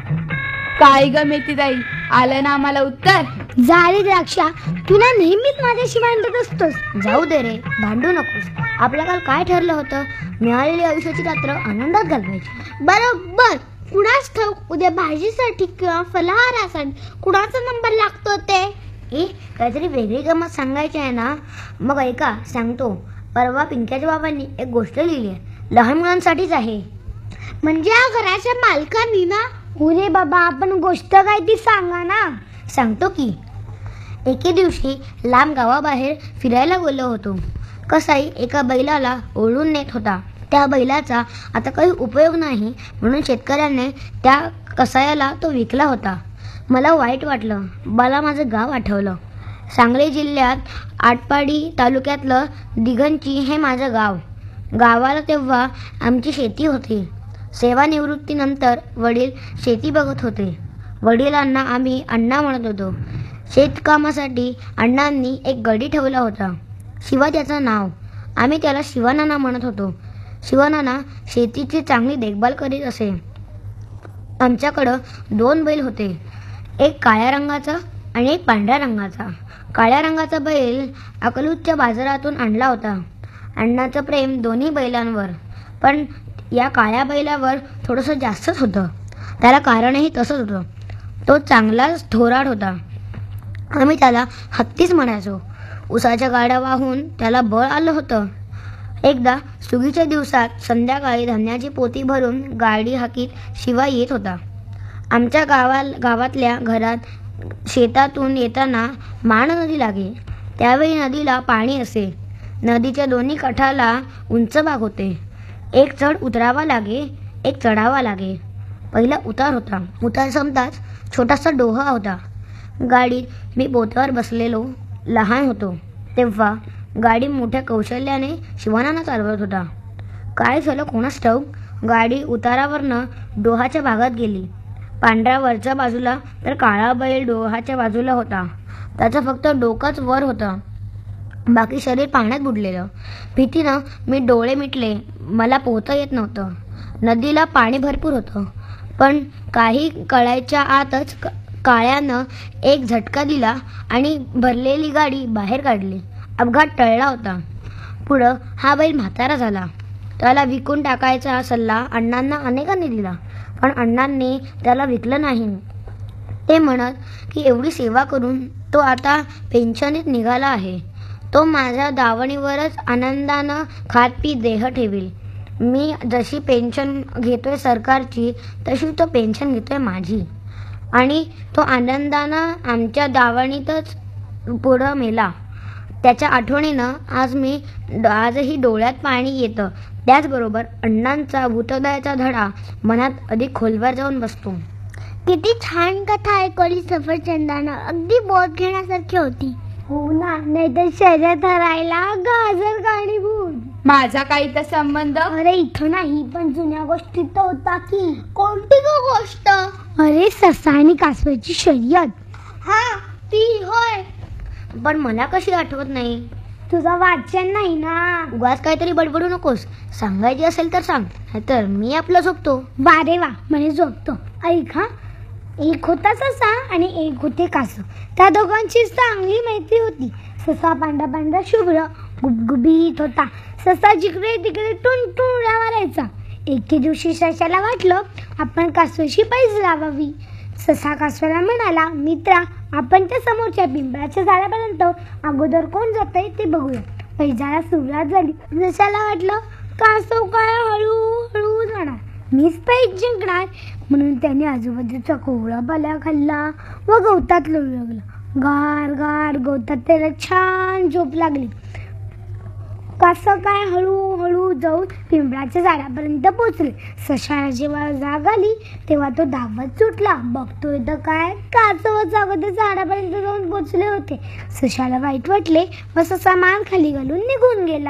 काय ग मेथीताई, आलं ना आम्हाला उत्तर? झाली द्राक्षा, तू ना नेहमीच माझ्याशी भांडत असतोस. जाऊ दे रे, भांडू नकोस. आपल्या काल काय ठरलं होतं? मिळालेली आयुष्याची रात्र आनंदात घालवायची. बरोबर. कुणाच ठाऊक उद्या भाजीसाठी किंवा फलाहारासाठी कुणाचा नंबर लागतो ते. काहीतरी वेगळी गंमत सांगायची आहे ना? मग ऐका, सांगतो. परवा पिंक्याच्या बाबांनी एक गोष्ट लिहिली आहे, लहान मुलांसाठीच आहे. म्हणजे या घराच्या मालकांनी ना? अरे बाबा, आपण गोष्ट काय ती सांगा ना. सांगतो की. एके दिवशी लांब गावाबाहेर फिरायला गेलो होतो. कसाई एका बैलाला ओढून नेत होता. त्या बैलाचा आता काही उपयोग नाही म्हणून शेतकऱ्याने त्या कसायाला तो विकला होता. मला वाईट वाटलं. मला माझं गाव आठवलं. सांगली जिल्ह्यात आटपाडी तालुक्यातलं दिघंची हे माझं गाव. गावाला तेव्हा आमची शेती होती. सेवानिवृत्तीनंतर वडील शेती बघत होते. वडिलांना आम्ही अण्णा म्हणत होतो. शेतकामासाठी अण्णांनी एक गडी ठेवला होता. शिवा त्याचं नाव. आम्ही त्याला शिवानाना म्हणत होतो. शिवानाना शेतीची चांगली देखभाल करीत असे. आमच्याकडं 2 बैल होते, एक काळ्या रंगाचा आणि एक पांढऱ्या रंगाचा. काळ्या रंगाचा बैल अकलूजच्या बाजारातून आणला होता. अण्णाचं प्रेम दोन्ही बैलांवर, पण या काळ्या बैलावर थोडंसं जास्तच होतं. त्याला कारणही तसंच होतं. तो चांगलाच थोराड होता. आम्ही त्याला हत्तीच म्हणायचो. उसाच्या गाड्या वाहून त्याला बळ आलं होतं. एकदा सुगीच्या दिवसात संध्याकाळी धान्याची पोती भरून गाडी हाकीत शिवा येत होता. आमच्या गावातल्या घरात शेतातून येताना माण नदी लागे. त्यावेळी नदीला पाणी असे. नदीच्या दोन्ही काठाला उंच भाग होते. एक चढ उतरावा लागे, एक चढावा लागे. पहिला उतार होता. उतार संपताच छोटासा डोहा होता. गाडीत मी पोत्यावर बसलेलो लहान होतो तेव्हा गाडी मोठ्या कौशल्याने शिवानाना चालवत होता. काय झालं कोणास ठाऊक, गाडी उतारावरनं डोहाच्या भागात गेली. पांढरा वरच्या बाजूला तर काळा बैल डोहाच्या बाजूला होता. त्याचं फक्त डोकंच वर होतं, बाकी शरीर पाण्यात बुडलेलं. भीतीनं मी डोळे मिटले. मला पोहता येत नव्हतं. नदीला पाणी भरपूर होतं, पण काही कळायच्या आतच काळ्यानं एक झटका दिला आणि भरलेली गाडी बाहेर काढली. अपघात टळला होता. पुढं हा बैल म्हातारा झाला. त्याला विकून टाकायचा सल्ला अण्णांना अनेकांनी दिला, पण अण्णांनी त्याला विकलं नाही. ते म्हणत की एवढी सेवा करून तो आता पेन्शनीत निघाला आहे. तो माझ्या दावणीवरच आनंदानं खात पी देह ठेवील. मी जशी पेन्शन घेतोय सरकारची, तशी तो पेन्शन घेतोय माझी. आणि तो आनंदानं आमच्या दावणीतच पुढं मेला. त्याच्या आठवणीनं आजही डोळ्यात पाणी येतं. त्याचबरोबर अण्णांचा भूतदयाचा धडा मनात अधिक खोलवर जाऊन बसतो. किती छान कथा ऐकवली सफरचंदानं. अगदी बोध घेण्यासारखी होती. हो ना, नाहीतर शर्यत हरायला गाजर कारणीभूत. माझा काही तर संबंध? अरे इथं नाही, पण जुन्या गोष्टीत तर होता की. कोणती गोष्ट? अरे ससा आणि कासवाची शर्यत. हा ती होय. पण मला कशी आठवत नाही? तुझं वाचन नाही ना. उगाच काहीतरी बडबडू नकोस. सांगायची असेल तर सांग, नाहीतर मी आपलं झोपतो. वारे वा, म्हणे झोपतो. ऐक हा, एक होता ससा आणि एक होते कासव. त्या दोघांची चांगली मैत्री होती. ससा पांढरा पांढरा शुभ्र गुबगुबीत होता. ससा जिकडे तिकडे टुनटुन उड्या मारायचा. एके दिवशी सशाला वाटलं आपण कासवाशी पैज लावावी. ससा कासवाला म्हणाला, मित्रा, आपण त्या समोरच्या पिंपळाच्या झाडापर्यंत अगोदर कोण जातंय ते बघूया. पैजाला सुरुवात झाली. सशाला वाटलं कासव काय हळूहळू जाणार, मीच पैज जिंकणार. म्हणून त्याने आजूबाजूचा कोवळा पाला खाल्ला व गवतात लोळू लागला. गार गार गवतात त्याला छान झोप लागली. कासव काय हळूहळू जाऊन पिंपळाच्या झाडापर्यंत पोचले. सशाला जेव्हा जाग आली तेव्हा तो धावत सुटला. बघतोय तर काय, कासवच अगोदर झाडापर्यंत जाऊन पोचले होते. सशाला वाईट वाटले व ससा मान खाली घालून निघून गेला.